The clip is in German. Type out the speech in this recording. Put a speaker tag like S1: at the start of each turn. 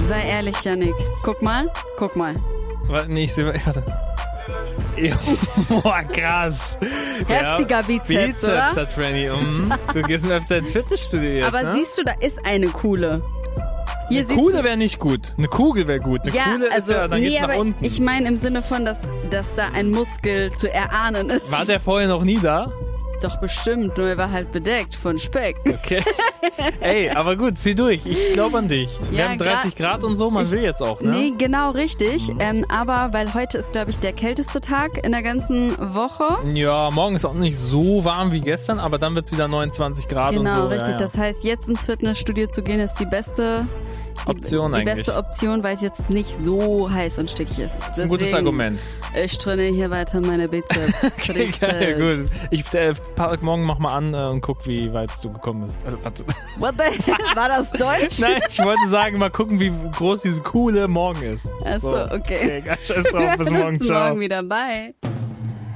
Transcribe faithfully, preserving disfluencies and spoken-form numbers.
S1: Sei ehrlich, Yannick. Guck mal, guck mal.
S2: Warte, nee, ich sehe, warte. Boah, krass.
S1: Heftiger
S2: ja,
S1: Bizeps,
S2: Bizeps
S1: oder?
S2: hat Franny. Mhm. Du gehst mir öfter ins Fitnessstudio jetzt,
S1: Aber
S2: ne?
S1: siehst du, da ist eine coole. Hier
S2: Eine
S1: siehst
S2: Kuhle
S1: du,
S2: wäre nicht gut. Eine Kugel wäre gut. Eine
S1: ja,
S2: Kuhle ist
S1: also,
S2: ja, dann
S1: nee,
S2: geht's nach
S1: aber
S2: unten.
S1: ich meine im Sinne von, dass, dass da ein Muskel zu erahnen ist.
S2: War der vorher noch nie da?
S1: Doch bestimmt, nur er war halt bedeckt von Speck.
S2: Okay. Ey, aber gut, zieh durch. Ich glaube an dich. Wir
S1: Ja,
S2: haben dreißig Grad und so, man
S1: ich,
S2: will jetzt auch, ne?
S1: Nee, genau richtig. Mhm. Ähm, aber weil heute ist, glaube ich, der kälteste Tag in der ganzen Woche.
S2: Ja, morgen ist auch nicht so warm wie gestern, aber dann wird's wieder neunundzwanzig Grad
S1: genau,
S2: und so.
S1: Genau, richtig.
S2: Ja, ja.
S1: Das heißt, jetzt ins Fitnessstudio zu gehen, ist die beste
S2: Option
S1: die, die
S2: eigentlich.
S1: beste Option, weil es jetzt nicht so heiß und stickig ist.
S2: Das ist ein gutes Argument.
S1: Ich trainiere hier weiter meine Bizeps.
S2: Okay, geil, gut. Ich äh, pack morgen mach mal an äh, und guck, wie weit du gekommen bist. Also, warte.
S1: What the hell? War das Deutsch?
S2: Nein, ich wollte sagen, mal gucken, wie groß diese Coole morgen ist.
S1: Achso,
S2: so,
S1: okay.
S2: Okay, scheiß drauf, bis morgen,
S1: bis
S2: ciao.
S1: morgen wieder, bye.